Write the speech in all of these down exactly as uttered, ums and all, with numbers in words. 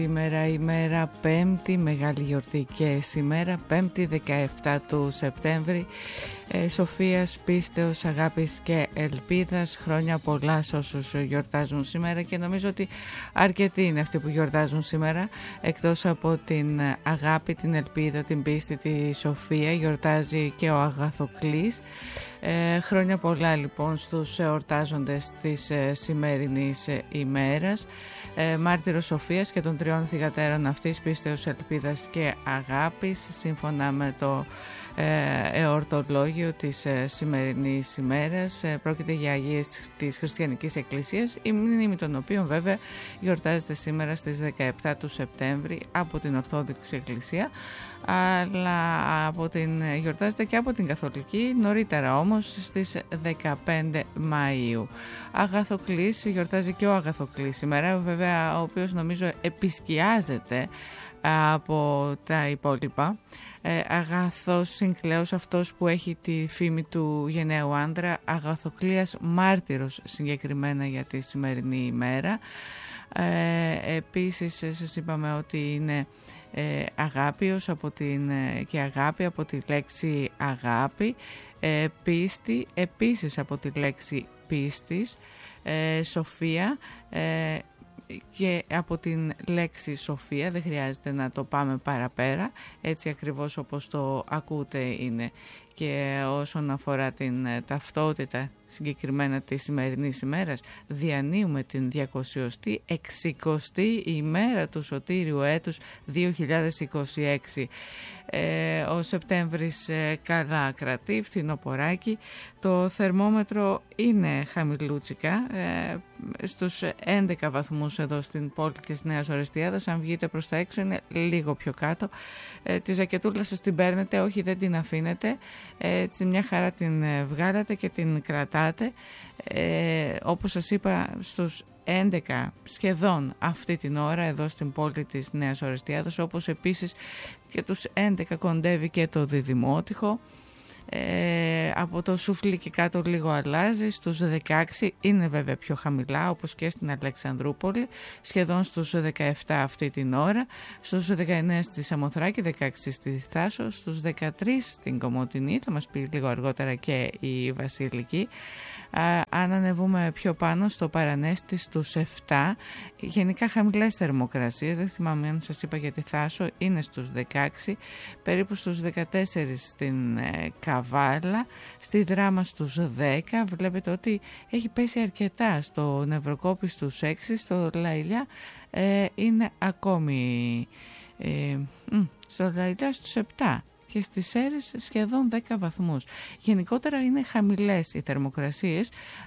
Σήμερα ημέρα Πέμπτη, μεγάλη γιορτή και σήμερα Πέμπτη δεκαεφτά του Σεπτέμβρη, ε, Σοφίας, πίστεως, αγάπης και ελπίδας. Χρόνια πολλά σε όσους γιορτάζουν σήμερα και νομίζω ότι αρκετοί είναι αυτοί που γιορτάζουν σήμερα. Εκτός από την αγάπη, την ελπίδα, την πίστη, τη Σοφία, γιορτάζει και ο Αγαθοκλής. Ε, χρόνια πολλά λοιπόν στους εορτάζοντες της ε, σημερινής ε, ημέρας. Ε, μάρτυρος Σοφίας και των τριών θυγατέρων αυτής, πίστεως, ελπίδας και αγάπης, σύμφωνα με το ε, εορτολόγιο της ε, σημερινής ημέρας. Ε, πρόκειται για αγίες της Χριστιανικής Εκκλησίας, η μνήμη των οποίων βέβαια γιορτάζεται σήμερα στις δεκαεφτά του Σεπτέμβρη από την Ορθόδοξη Εκκλησία, αλλά από την, γιορτάζεται και από την Καθολική, νωρίτερα όμως στις δεκαπέντε Μαΐου. Αγαθοκλής, γιορτάζει και ο Αγαθοκλής σήμερα, βέβαια, ο οποίος νομίζω επισκιάζεται από τα υπόλοιπα. Ε, Αγαθός Συγκλέος, αυτός που έχει τη φήμη του γενναίου άντρα, Αγαθοκλίας μάρτυρος συγκεκριμένα για τη σημερινή ημέρα. Ε, επίσης σας είπαμε ότι είναι ε, αγάπιος από την, ε, και αγάπη από τη λέξη αγάπη, ε, πίστη επίσης από τη λέξη πίστης, ε, σοφία ε, και από την λέξη σοφία, δεν χρειάζεται να το πάμε παραπέρα, έτσι ακριβώς όπως το ακούτε είναι. Και όσον αφορά την ταυτότητα συγκεκριμένα της σημερινής ημέρας, διανύουμε την διακοσιοστή εξηκοστή ημέρα του Σωτήριου έτους δύο χιλιάδες είκοσι έξι. Ε, ο Σεπτέμβρης ε, καλά κρατεί, φθινοποράκι. Το θερμόμετρο είναι χαμηλούτσικα, ε, στους έντεκα βαθμούς εδώ στην πόλη της Νέας Ορεστιάδας. Αν βγείτε προς τα έξω είναι λίγο πιο κάτω. Ε, τη ζακετούλα σας την παίρνετε, όχι δεν την αφήνετε. Έτσι μια χαρά την βγάλατε και την κρατάτε. Ε, όπως σας είπα, στους έντεκα σχεδόν αυτή την ώρα εδώ στην πόλη της Νέας Ορεστιάδας, όπως επίσης και τους έντεκα κοντεύει και το Διδημότυχο. Ε, από το Σούφλι και κάτω λίγο αλλάζει, στους δεκαέξι είναι βέβαια πιο χαμηλά, όπως και στην Αλεξανδρούπολη, σχεδόν στους δεκαεφτά αυτή την ώρα, στους δεκαεννέα στη Σαμοθράκη, δεκαέξι στη Θάσο, στους δεκατρείς στην Κομοτηνή, θα μας πει λίγο αργότερα και η Βασιλική. Α, αν ανεβούμε πιο πάνω στο Παρανέστη στους επτά, γενικά χαμηλές θερμοκρασίες, δεν θυμάμαι αν σας είπα για τη Θάσο, είναι στους δεκαέξι, περίπου στους δεκατέσσερις στην ε, Καβάλα, στη Δράμα στους δέκα, βλέπετε ότι έχει πέσει αρκετά, στο Νευροκόπη στους έξι, στο Λαϊλιά ε, είναι ακόμη, ε, στο Λαϊλιά στους επτά. Και στις Σέρρες σχεδόν δέκα βαθμούς. Γενικότερα είναι χαμηλές οι θερμοκρασίες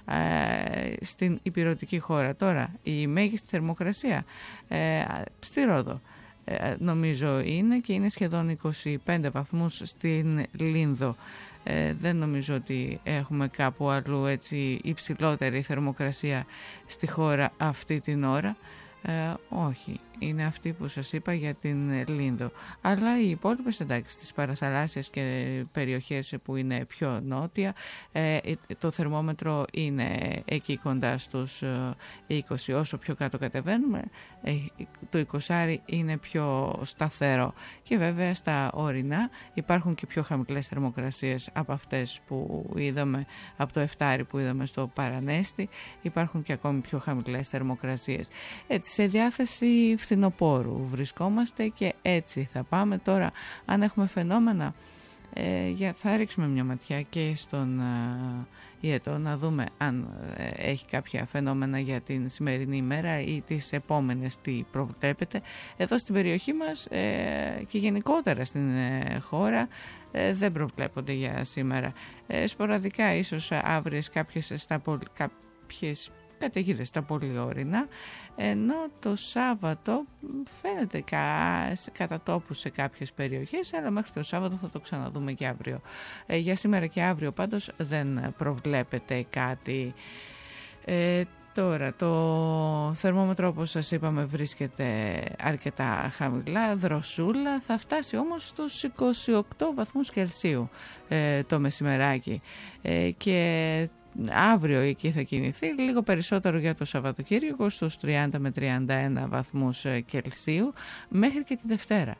ε, στην ηπειρωτική χώρα. Τώρα η μέγιστη θερμοκρασία ε, στη Ρόδο ε, νομίζω είναι και είναι σχεδόν είκοσι πέντε βαθμούς στην Λίνδο. Ε, δεν νομίζω ότι έχουμε κάπου αλλού έτσι υψηλότερη θερμοκρασία στη χώρα αυτή την ώρα. Ε, όχι, είναι αυτή που σας είπα για την Λίνδο. Αλλά οι υπόλοιπες, εντάξει, στις παραθαλάσσιες και περιοχές που είναι πιο νότια, ε, το θερμόμετρο είναι εκεί κοντά στους είκοσι. Όσο πιο κάτω κατεβαίνουμε, ε, το είκοσι είναι πιο σταθερό. Και βέβαια στα ορεινά υπάρχουν και πιο χαμηλές θερμοκρασίες από αυτές που είδαμε, από το εφτάρι που είδαμε στο Παρανέστη. Υπάρχουν και ακόμη πιο χαμηλές θερμοκρασίες. Έτσι, σε διάθεση φθινοπόρου βρισκόμαστε και έτσι θα πάμε. Τώρα, αν έχουμε φαινόμενα, ε, για, θα ρίξουμε μια ματιά και στον ε, Ιετό να δούμε αν ε, έχει κάποια φαινόμενα για την σημερινή ημέρα ή τις επόμενες τι προβλέπετε. Εδώ στην περιοχή μας ε, και γενικότερα στην ε, χώρα ε, δεν προβλέπονται για σήμερα. Ε, σποραδικά ίσως αύριο κάποιες, στα, κάποιες καταιγίδες στα πολύ όρεινα, ενώ το Σάββατο φαίνεται κα, κατά τόπου σε κάποιες περιοχές, αλλά μέχρι το Σάββατο θα το ξαναδούμε και αύριο. Ε, για σήμερα και αύριο πάντως δεν προβλέπεται κάτι. Ε, Τώρα το θερμόμετρο, όπως σας είπαμε, βρίσκεται αρκετά χαμηλά, δροσούλα, θα φτάσει όμως στους είκοσι οκτώ βαθμούς Κελσίου ε, το μεσημεράκι ε, και αύριο εκεί θα κινηθεί, λίγο περισσότερο για το Σαββατοκύριακο στους τριάντα με τριάντα ένα βαθμούς Κελσίου μέχρι και τη Δευτέρα.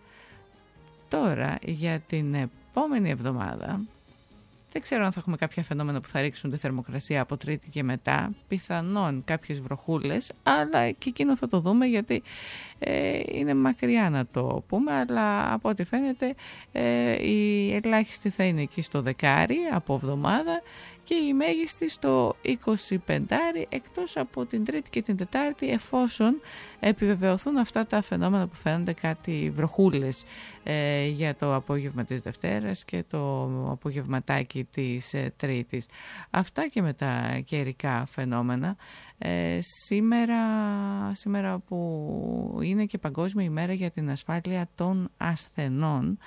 Τώρα για την επόμενη εβδομάδα δεν ξέρω αν θα έχουμε κάποια φαινόμενα που θα ρίξουν τη θερμοκρασία από Τρίτη και μετά, πιθανόν κάποιες βροχούλες, αλλά και εκείνο θα το δούμε γιατί ε, είναι μακριά να το πούμε, αλλά από ό,τι φαίνεται ε, η ελάχιστη θα είναι εκεί στο δεκάρι από εβδομάδα και η μέγιστη στο είκοσι πέντε, εκτός από την Τρίτη και την Τετάρτη, εφόσον επιβεβαιωθούν αυτά τα φαινόμενα που φαίνονται, κάτι βροχούλες ε, για το απόγευμα της Δευτέρας και το απογευματάκι της ε, Τρίτης. Αυτά και με τα καιρικά φαινόμενα. Ε, σήμερα, σήμερα που είναι και Παγκόσμια ημέρα για την ασφάλεια των ασθενών,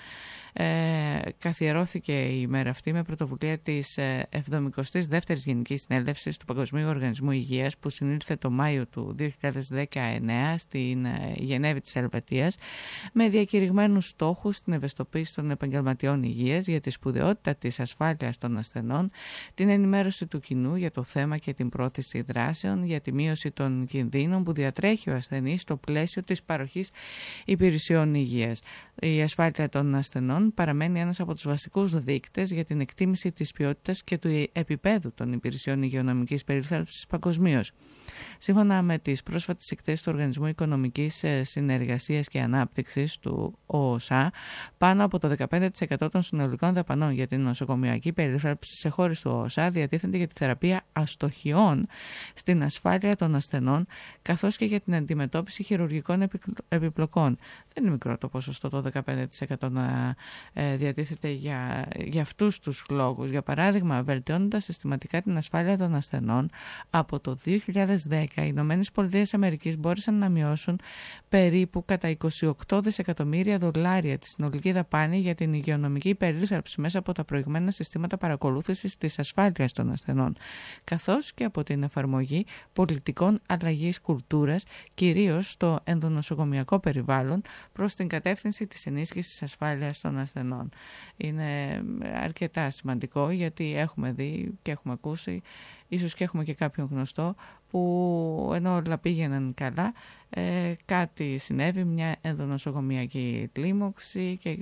ε, καθιερώθηκε η ημέρα αυτή με πρωτοβουλία της εβδομηκοστής δεύτερης Γενικής Συνέλευσης του Παγκοσμίου Οργανισμού Υγείας, που συνήλθε το Μάιο του δύο χιλιάδες δεκαεννέα στην Γενέβη της Ελβετίας, με διακηρυγμένους στόχους στην ευαισθητοποίηση των επαγγελματιών υγείας για τη σπουδαιότητα της ασφάλειας των ασθενών, την ενημέρωση του κοινού για το θέμα και την πρόθεση δράσεων για τη μείωση των κινδύνων που διατρέχει ο ασθενής στο πλαίσιο της παροχής υπηρεσιών υγείας. Η ασφάλεια των ασθενών παραμένει ένας από τους βασικούς δείκτες για την εκτίμηση της ποιότητας και του επίπεδου των υπηρεσιών υγειονομικής περίθαλψης παγκοσμίως. Σύμφωνα με τις πρόσφατες εκθέσεις του Οργανισμού Οικονομικής Συνεργασίας και Ανάπτυξης του ΟΟΣΑ, πάνω από το δεκαπέντε τοις εκατό των συνολικών δαπανών για την νοσοκομιακή περίθαλψη σε χώρες του ΟΟΣΑ διατίθενται για τη θεραπεία αστοχιών στην ασφάλεια των ασθενών, καθώς και για την αντιμετώπιση χειρουργικών επιπλοκών. Δεν είναι μικρό το ποσοστό, το δεκαπέντε τοις εκατό να ε, διατίθεται για, για αυτούς τους λόγους. Για παράδειγμα, βελτιώνοντας συστηματικά την ασφάλεια των ασθενών, από το δύο χιλιάδες δέκα οι Ηνωμένες Πολιτείες Αμερικής μπόρεσαν να μειώσουν περίπου κατά είκοσι οκτώ δισεκατομμύρια δολάρια τη συνολική δαπάνη για την υγειονομική περίθαλψη μέσα από τα προηγμένα συστήματα παρακολούθησης της ασφάλειας των ασθενών, καθώς και από την εφαρμογή πολιτικών αλλαγής κουλτούρας, κυρίως στο ενδονοσοκομιακό περιβάλλον, προς την κατεύθυνση της ενίσχυσης ασφάλειας των ασθενών. Είναι αρκετά σημαντικό, γιατί έχουμε δει και έχουμε ακούσει, ίσως και έχουμε και κάποιον γνωστό, που ενώ όλα πήγαιναν καλά, ε, κάτι συνέβη, μια ενδονοσοκομιακή κλίμωξη και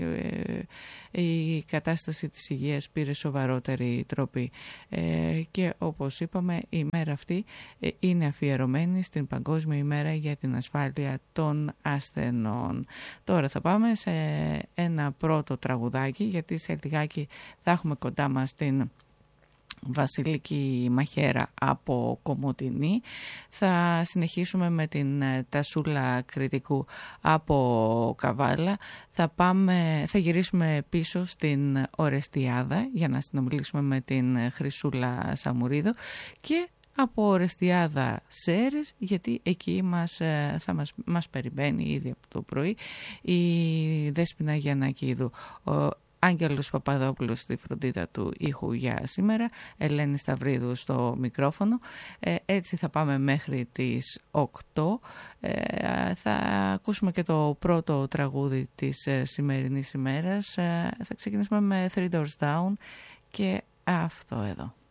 ε, η κατάσταση της υγείας πήρε σοβαρότερη τροπή. Ε, και όπως είπαμε, η μέρα αυτή ε, είναι αφιερωμένη στην Παγκόσμια ημέρα για την ασφάλεια των ασθενών. Τώρα θα πάμε σε ένα πρώτο τραγουδάκι, γιατί σε λιγάκι θα έχουμε κοντά μας την Βασιλική Μαχαίρα από Κομοτηνή. Θα συνεχίσουμε με την Τασούλα Κρητικού από Καβάλα. Θα, πάμε, θα γυρίσουμε πίσω στην Ορεστιάδα για να συνομιλήσουμε με την Χρυσούλα Σαμουρίδο και από Ορεστιάδα Σέρες, γιατί εκεί μας, θα μας, μας περιμένει ήδη από το πρωί η Δέσποινα Γιαννακίδου. Ο Άγγελος Παπαδόπουλος στη φροντίδα του ήχου για σήμερα, Ελένη Σταυρίδου στο μικρόφωνο. Ε, έτσι θα πάμε μέχρι τις οκτώ. Ε, θα ακούσουμε και το πρώτο τραγούδι της ε, σημερινής ημέρας. Ε, θα ξεκινήσουμε με Three Doors Down και αυτό εδώ.